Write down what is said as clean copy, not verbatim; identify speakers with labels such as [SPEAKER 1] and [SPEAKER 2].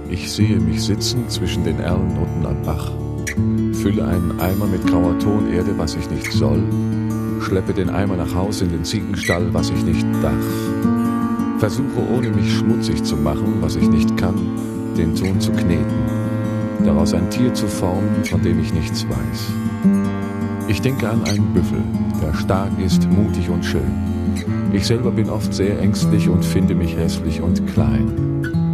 [SPEAKER 1] Ich sehe mich sitzen zwischen den Erlen unten am Bach, fülle einen Eimer mit grauer Tonerde, was ich nicht soll, schleppe den Eimer nach Haus in den Ziegenstall, was ich nicht darf, versuche ohne mich schmutzig zu machen, was ich nicht kann, den Ton zu kneten, daraus ein Tier zu formen, von dem ich nichts weiß. Ich denke an einen Büffel, der stark ist, mutig und schön. Ich selber bin oft sehr ängstlich und finde mich hässlich und klein.